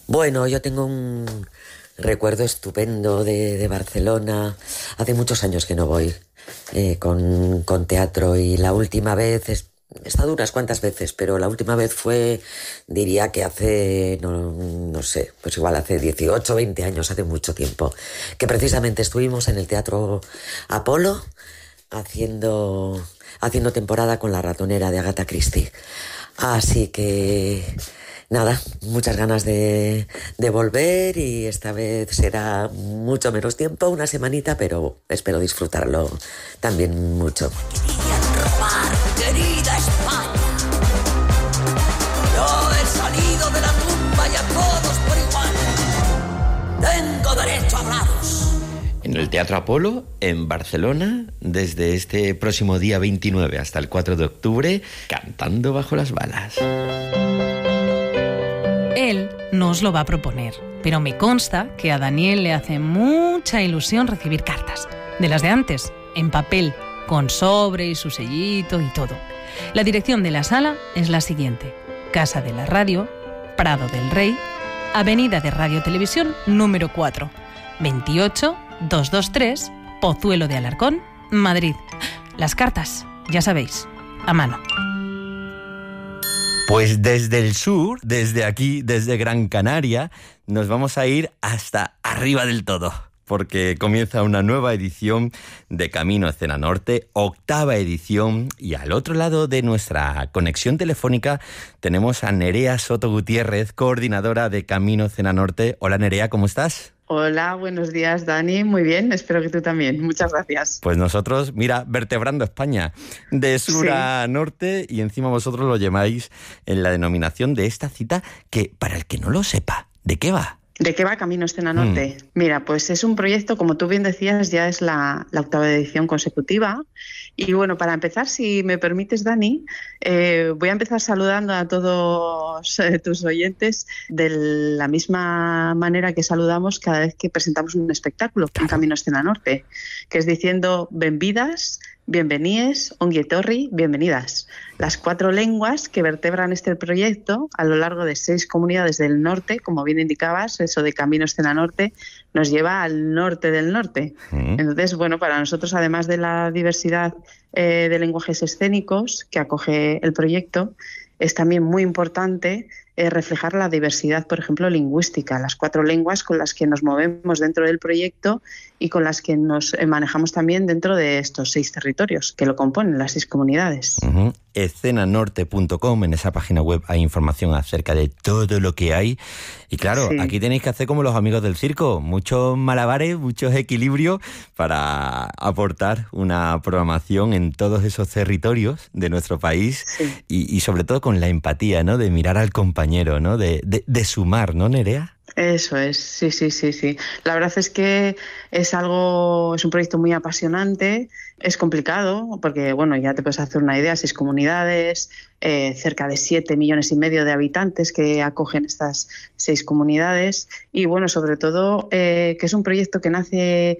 Bueno, yo tengo un recuerdo estupendo de Barcelona. Hace muchos años que no voy con teatro, y la última vez he estado unas cuantas veces, pero la última vez fue, diría que hace, no sé, pues igual hace 18, 20 años, hace mucho tiempo, que precisamente estuvimos en el Teatro Apolo haciendo temporada con La ratonera de Agatha Christie. Así que nada, muchas ganas de volver, y esta vez será mucho menos tiempo, una semanita, pero espero disfrutarlo también mucho. Querían robar, querida España. Yo he salido de la tumba y a todos por igual. Tengo derecho a hablaros. En el Teatro Apolo, en Barcelona, desde este próximo día 29 hasta el 4 de octubre, Cantando bajo las balas. Él no os lo va a proponer, pero me consta que a Daniel le hace mucha ilusión recibir cartas, de las de antes, en papel, con sobre y su sellito y todo. La dirección de la sala es la siguiente: Casa de la Radio, Prado del Rey, Avenida de Radio Televisión número 4, 28223, Pozuelo de Alarcón, Madrid. Las cartas, ya sabéis, a mano. Pues desde el sur, desde aquí, desde Gran Canaria, nos vamos a ir hasta arriba del todo, porque comienza una nueva edición de Camino Escena Norte, 8ª edición, y al otro lado de nuestra conexión telefónica tenemos a Nerea Soto Gutiérrez, coordinadora de Camino Escena Norte. Hola Nerea, ¿cómo estás? Hola, buenos días Dani, muy bien, espero que tú también, muchas gracias. Pues nosotros, mira, vertebrando España de sur a norte, y encima vosotros lo llamáis en la denominación de esta cita, que para el que no lo sepa, ¿de qué va? ¿De qué va Camino Escena Norte? Mira, pues es un proyecto, como tú bien decías, ya es la 8ª edición consecutiva. Y bueno, para empezar, si me permites, Dani, voy a empezar saludando a todos tus oyentes de la misma manera que saludamos cada vez que presentamos un espectáculo en Camino Escena Norte, que es diciendo benvidas, bienvenides, ongi etorri, bienvenidas. Las 4 lenguas que vertebran este proyecto a lo largo de 6 comunidades del norte, como bien indicabas, eso de Camino Escena Norte, nos lleva al norte del norte. Entonces, bueno, para nosotros, además de la diversidad de lenguajes escénicos que acoge el proyecto, es también muy importante reflejar la diversidad, por ejemplo, lingüística, las 4 lenguas con las que nos movemos dentro del proyecto y con las que nos manejamos también dentro de estos 6 territorios que lo componen, las 6 comunidades. Escenanorte.com, en esa página web hay información acerca de todo lo que hay. Y claro, aquí tenéis que hacer como los amigos del circo, muchos malabares, muchos equilibrios para aportar una programación en todos esos territorios de nuestro país, y sobre todo con la empatía, ¿no? De mirar al compañero, ¿no? De sumar, ¿no, Nerea? Eso es, sí. La verdad es que es un proyecto muy apasionante, es complicado, porque bueno, ya te puedes hacer una idea, 6 comunidades, cerca de 7,5 millones de habitantes que acogen estas 6 comunidades, y bueno, sobre todo que es un proyecto que nace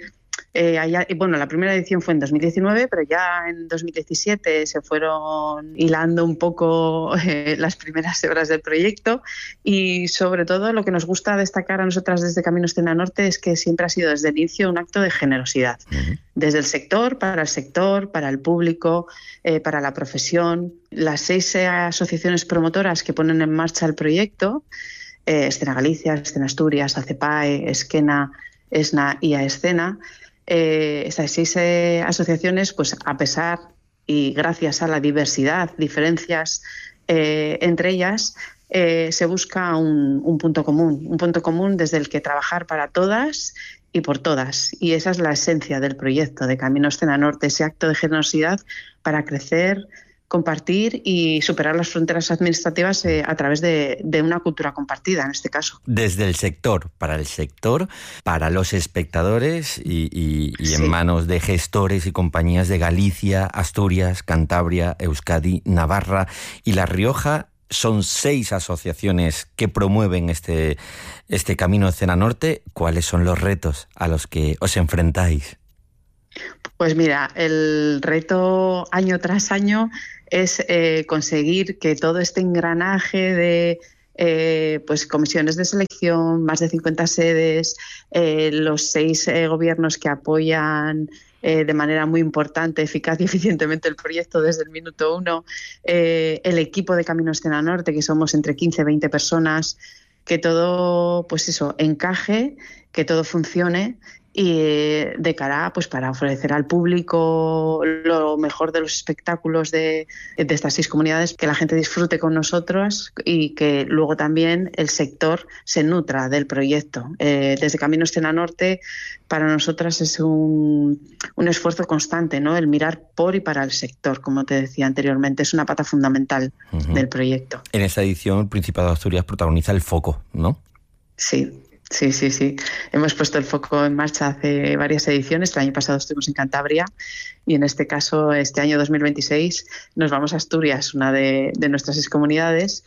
bueno, la primera edición fue en 2019, pero ya en 2017 se fueron hilando un poco las primeras hebras del proyecto, y sobre todo lo que nos gusta destacar a nosotras desde Camino Escena Norte es que siempre ha sido desde el inicio un acto de generosidad, desde el sector, para el público, para la profesión. Las 6 asociaciones promotoras que ponen en marcha el proyecto, Escena Galicia, Escena Asturias, ACEPAE, Esquena, ESNA y AEscena, estas 6 asociaciones, pues a pesar y gracias a la diversidad, diferencias entre ellas, se busca un punto común desde el que trabajar para todas y por todas. Y esa es la esencia del proyecto de Camino Escena Norte, ese acto de generosidad para crecer, compartir y superar las fronteras administrativas a través de una cultura compartida, en este caso. Desde el sector, para los espectadores y en manos de gestores y compañías de Galicia, Asturias, Cantabria, Euskadi, Navarra y La Rioja. Son 6 asociaciones que promueven este Camino Escena Norte. ¿Cuáles son los retos a los que os enfrentáis? Pues mira, el reto año tras año es conseguir que todo este engranaje de pues comisiones de selección, más de 50 sedes, los 6 gobiernos que apoyan de manera muy importante, eficaz y eficientemente el proyecto desde el minuto 1, el equipo de Camino Escena Norte, que somos entre 15 y 20 personas, que todo, pues eso, encaje, que todo funcione y de cara, pues, para ofrecer al público lo mejor de los espectáculos de estas 6 comunidades, que la gente disfrute con nosotros y que luego también el sector se nutra del proyecto. Desde Camino Escena Norte, para nosotras es un esfuerzo constante, ¿no? El mirar por y para el sector, como te decía anteriormente, es una pata fundamental del proyecto. En esta edición, el Principado de Asturias protagoniza el foco, ¿no? Sí. Hemos puesto el foco en marcha hace varias ediciones. El año pasado estuvimos en Cantabria y en este caso, este año 2026, nos vamos a Asturias, una de nuestras 6 comunidades.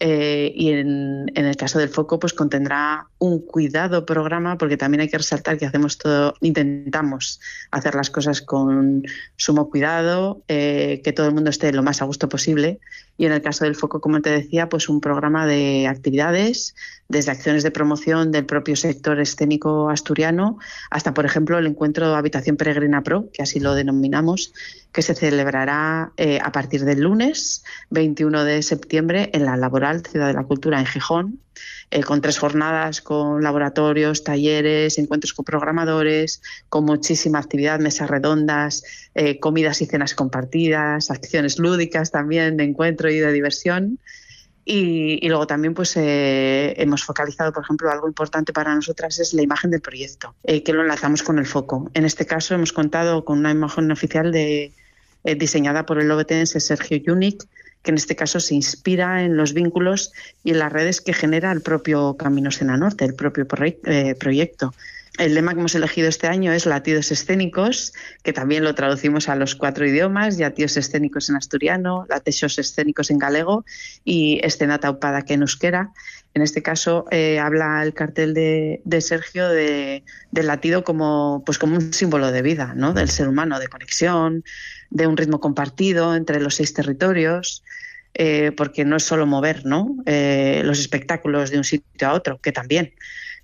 Y en el caso del foco, pues contendrá un cuidado programa, porque también hay que resaltar que intentamos hacer las cosas con sumo cuidado, que todo el mundo esté lo más a gusto posible. Y en el caso del foco, como te decía, pues un programa de actividades, desde acciones de promoción del propio sector escénico asturiano hasta, por ejemplo, el encuentro Habitación Peregrina Pro, que así lo denominamos, que se celebrará a partir del lunes 21 de septiembre en la Laboral Ciudad de la Cultura en Gijón, con 3 jornadas, con laboratorios, talleres, encuentros con programadores, con muchísima actividad, mesas redondas, comidas y cenas compartidas, acciones lúdicas también de encuentro y de diversión. Y luego también pues hemos focalizado, por ejemplo, algo importante para nosotras es la imagen del proyecto, que lo enlazamos con el foco. En este caso hemos contado con una imagen oficial diseñada por el obetense Sergio Yunic, que en este caso se inspira en los vínculos y en las redes que genera el propio Camino Escena Norte, el propio proyecto. El lema que hemos elegido este año es Latidos Escénicos, que también lo traducimos a los 4 idiomas, Latidos Escénicos en asturiano, Latexos Escénicos en galego y Escena Taupada que en euskera. En este caso habla el cartel de Sergio del latido como un símbolo de vida, ¿no? Del ser humano, de conexión, de un ritmo compartido entre los 6 territorios, porque no es solo mover, ¿no? Los espectáculos de un sitio a otro, que también.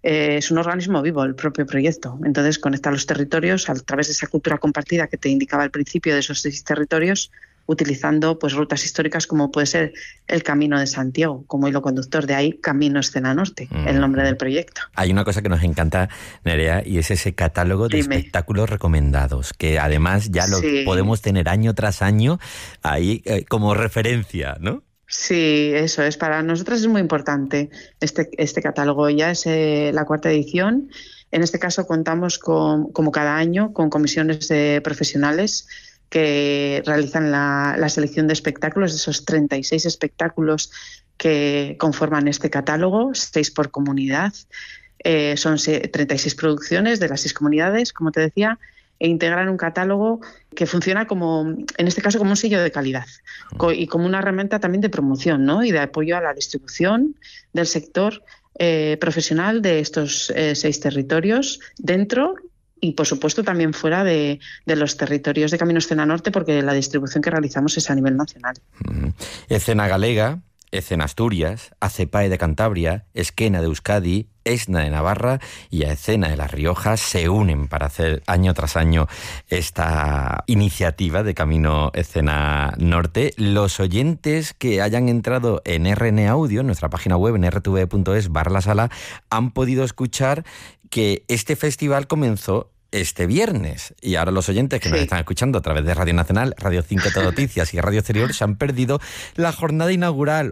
Es un organismo vivo el propio proyecto, entonces conecta los territorios a través de esa cultura compartida que te indicaba al principio de esos 6 territorios, utilizando pues rutas históricas como puede ser el Camino de Santiago como hilo conductor, de ahí Camino Escena Norte, el nombre del proyecto. Hay una cosa que nos encanta, Nerea, y es ese catálogo de espectáculos recomendados, que además ya lo podemos tener año tras año ahí como referencia, ¿no? Sí, eso es. Para nosotros es muy importante este catálogo. Ya es la 4ª edición. En este caso contamos como cada año, con comisiones de profesionales que realizan la selección de espectáculos, de esos 36 espectáculos que conforman este catálogo, 6 por comunidad. Son 36 producciones de las 6 comunidades, como te decía, e integran un catálogo que funciona en este caso, como un sello de calidad y como una herramienta también de promoción, ¿no? Y de apoyo a la distribución del sector profesional de estos 6 territorios dentro y, por supuesto, también fuera de los territorios de Camino Escena Norte, porque la distribución que realizamos es a nivel nacional. Escena Galega, Escena Asturias, ACEPAE de Cantabria, Esquena de Euskadi, ESNA de Navarra y Escena de La Rioja se unen para hacer año tras año esta iniciativa de Camino Escena Norte. Los oyentes que hayan entrado en RN Audio, en nuestra página web, en rtv.es/lasala, han podido escuchar que este festival comenzó este viernes. Y ahora los oyentes que nos están escuchando a través de Radio Nacional, Radio 5 Todo Noticias y Radio Exterior se han perdido la jornada inaugural.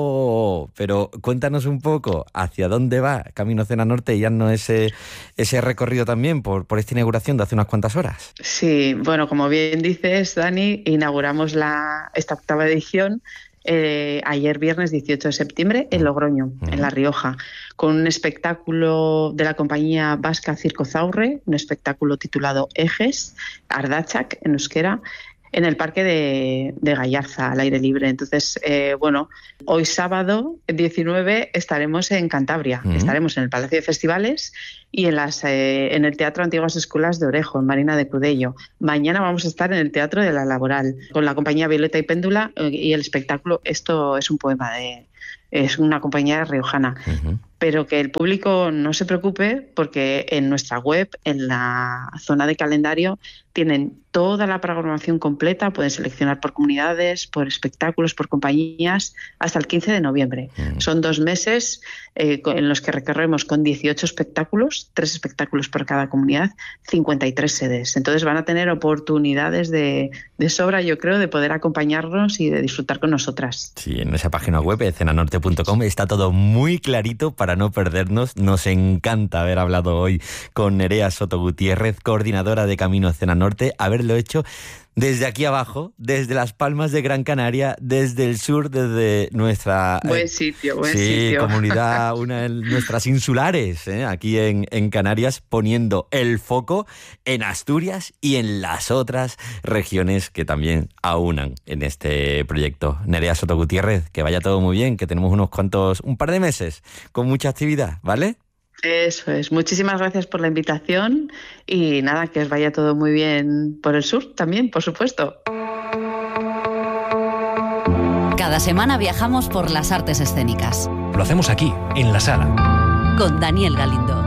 Pero cuéntanos un poco hacia dónde va Camino Escena Norte y haznos ese recorrido también por esta inauguración de hace unas cuantas horas. Sí, bueno, como bien dices, Dani, inauguramos esta 8ª edición ayer viernes 18 de septiembre en Logroño, en La Rioja, con un espectáculo de la compañía vasca Circo Zaurre, un espectáculo titulado Ejes, Ardachak en euskera, en el Parque de Gallarza, al aire libre. Entonces, hoy sábado 19 estaremos en Cantabria, estaremos en el Palacio de Festivales y en el Teatro Antiguas Escuelas de Orejo, en Marina de Cudello. Mañana vamos a estar en el Teatro de la Laboral, con la compañía Violeta y Péndula y el espectáculo Esto es un poema es una compañía riojana. Pero que el público no se preocupe, porque en nuestra web, en la zona de calendario, tienen toda la programación completa. Pueden seleccionar por comunidades, por espectáculos, por compañías, hasta el 15 de noviembre. Son 2 meses en los que recorremos con 18 espectáculos, 3 espectáculos por cada comunidad, 53 sedes. Entonces van a tener oportunidades de sobra, yo creo, de poder acompañarnos y de disfrutar con nosotras. Sí, en esa página web, escenanorte.com, está todo muy clarito para no perdernos. Nos encanta haber hablado hoy con Nerea Soto Gutiérrez, coordinadora de Camino Escena Norte, haberlo hecho desde aquí abajo, desde Las Palmas de Gran Canaria, desde el sur, desde nuestra... Buen sitio. Comunidad, una de nuestras insulares, aquí en Canarias, poniendo el foco en Asturias y en las otras regiones que también aunan en este proyecto. Nerea Soto Gutiérrez, que vaya todo muy bien, que tenemos un par de meses con mucha actividad, ¿vale? Eso es. Muchísimas gracias por la invitación y nada, que os vaya todo muy bien por el sur también, por supuesto. Cada semana viajamos por las artes escénicas. Lo hacemos aquí, en La Sala. Con Daniel Galindo.